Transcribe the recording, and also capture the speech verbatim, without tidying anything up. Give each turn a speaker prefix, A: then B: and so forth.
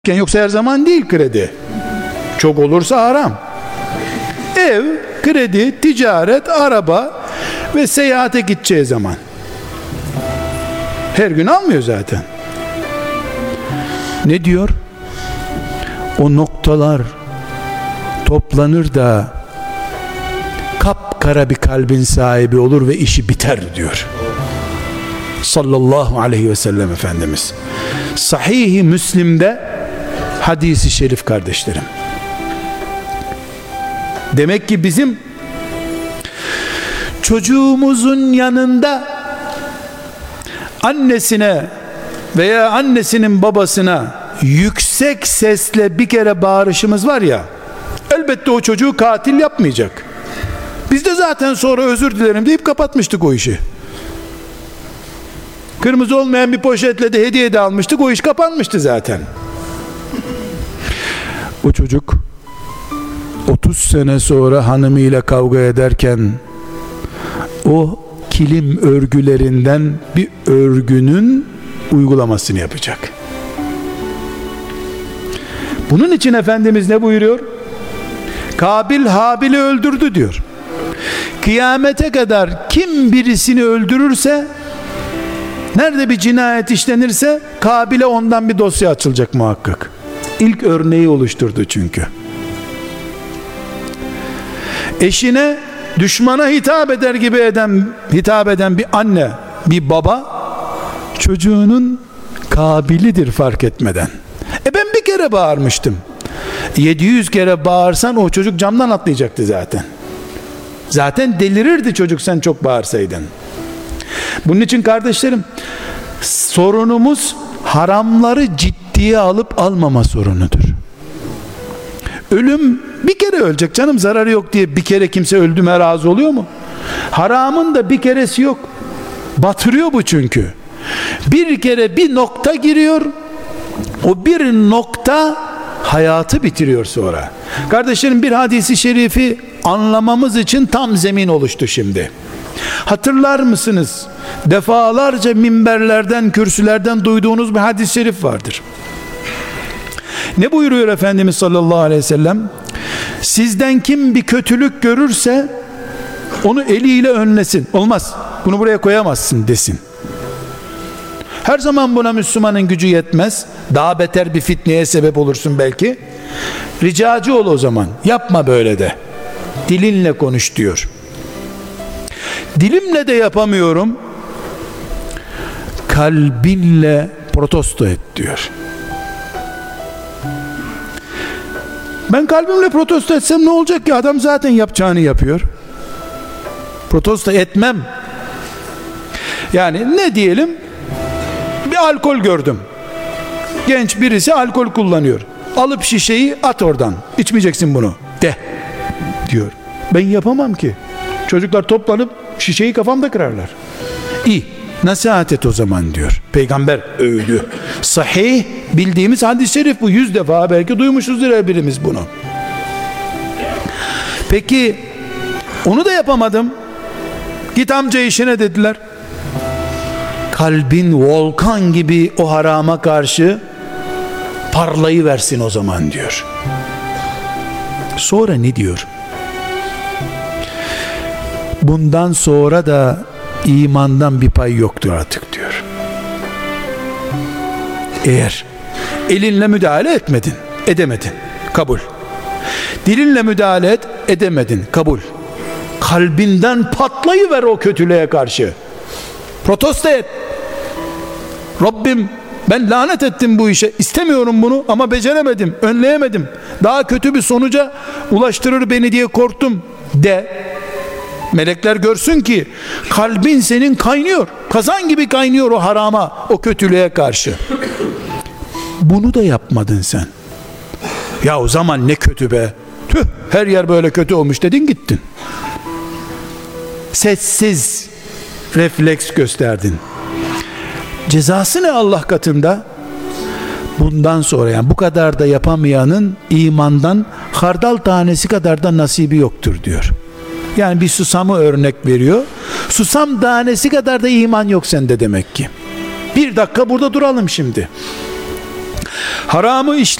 A: Yoksa her zaman değil kredi. Çok olursa haram. Ev, kredi, ticaret, araba ve seyahate gideceği zaman. Her gün almıyor zaten. Ne diyor? O noktalar toplanır da kapkara bir kalbin sahibi olur ve işi biter diyor. Sallallahu aleyhi ve sellem Efendimiz. Sahih-i Müslim'de hadisi şerif kardeşlerim. Demek ki bizim çocuğumuzun yanında annesine veya annesinin babasına yüksek sesle bir kere bağırışımız var ya, elbette o çocuğu katil yapmayacak. Biz de zaten sonra özür dilerim deyip kapatmıştık o işi. Kırmızı olmayan bir poşetle de hediye de almıştık, o iş kapanmıştı zaten. O çocuk otuz sene sonra hanımıyla kavga ederken o kilim örgülerinden bir örgünün uygulamasını yapacak. Bunun için Efendimiz ne buyuruyor? Kabil Habil'i öldürdü diyor. Kıyamete kadar kim birisini öldürürse, nerede bir cinayet işlenirse Kabil'e ondan bir dosya açılacak muhakkak. İlk örneği oluşturdu çünkü. Eşine, düşmana hitap eder gibi eden, hitap eden bir anne, bir baba çocuğunun Kabil'idir fark etmeden. E ben bir kere bağırmıştım. yedi yüz kere bağırsan o çocuk camdan atlayacaktı zaten. Zaten delirirdi çocuk sen çok bağırsaydın. Bunun için kardeşlerim, sorunumuz haramları ciddiye alıp almama sorunudur. Ölüm bir kere ölecek canım, zararı yok diye bir kere kimse öldüğüme razı oluyor mu? Haramın da bir keresi yok. Batırıyor bu çünkü. Bir kere bir nokta giriyor. O bir nokta hayatı bitiriyor sonra. Kardeşlerim, bir hadisi şerifi anlamamız için tam zemin oluştu şimdi. Hatırlar mısınız? Defalarca minberlerden, kürsülerden duyduğunuz bir hadis-i şerif vardır. Ne buyuruyor Efendimiz sallallahu aleyhi ve sellem? Sizden kim bir kötülük görürse onu eliyle önlesin. Olmaz, bunu buraya koyamazsın desin. Her zaman buna Müslümanın gücü yetmez. Daha beter bir fitneye sebep olursun belki. Ricacı ol o zaman. Yapma böyle de. Dilinle konuş diyor. Dilimle de yapamıyorum, kalbinle protesto et diyor. Ben kalbimle protesto etsem ne olacak ki? Adam zaten yapacağını yapıyor. Protesto etmem. Yani ne diyelim? Bir alkol gördüm. Genç birisi alkol kullanıyor. Alıp şişeyi at oradan. İçmeyeceksin bunu de diyor. Ben yapamam ki. Çocuklar toplanıp şişeyi kafamda kırarlar. İyi, nasihat et o zaman diyor. Peygamber öğüdü. Sahih bildiğimiz hadis-i şerif bu. Yüz defa belki duymuşuzdur her birimiz bunu. Peki onu da yapamadım. Git amca işine dediler. Kalbin volkan gibi o harama karşı parlayıversin o zaman diyor. Sonra ne diyor? Bundan sonra da imandan bir pay yoktur artık diyor. Eğer elinle müdahale etmedin, edemedin, kabul. Dilinle müdahale et, edemedin, kabul. Kalbinden patlayıver o kötülüğe karşı. Protesto et. Rabbim, ben lanet ettim bu işe, istemiyorum bunu ama beceremedim, önleyemedim. Daha kötü bir sonuca ulaştırır beni diye korktum de. Melekler görsün ki kalbin senin kaynıyor. Kazan gibi kaynıyor o harama, o kötülüğe karşı. Bunu da yapmadın sen. Ya o zaman ne kötü be. Tüh, her yer böyle kötü olmuş dedin gittin. Sessiz refleks gösterdin. Cezası ne Allah katında? Bundan sonra, yani bu kadar da yapamayanın imandan hardal tanesi kadar da nasibi yoktur diyor. Yani bir susamı örnek veriyor. Susam tanesi kadar da iman yok sende demek ki. Bir dakika burada duralım şimdi. Haramı